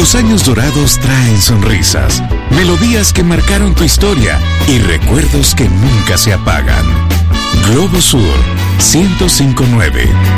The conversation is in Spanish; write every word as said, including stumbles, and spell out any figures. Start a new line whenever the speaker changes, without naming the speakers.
Tus años dorados traen sonrisas, melodías que marcaron tu historia y recuerdos que nunca se apagan. Globo Sur ciento cinco punto nueve.